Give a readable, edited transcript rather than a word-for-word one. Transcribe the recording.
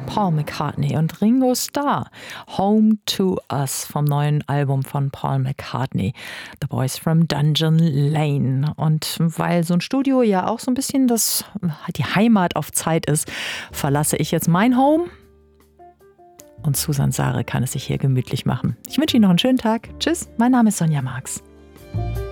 Paul McCartney und Ringo Starr. Home to Us vom neuen Album von Paul McCartney. The Boys from Dungeon Lane. Und weil so ein Studio ja auch so ein bisschen die Heimat auf Zeit ist, verlasse ich jetzt mein Home. Und Susan Sare kann es sich hier gemütlich machen. Ich wünsche Ihnen noch einen schönen Tag. Tschüss, mein Name ist Sonja Marx.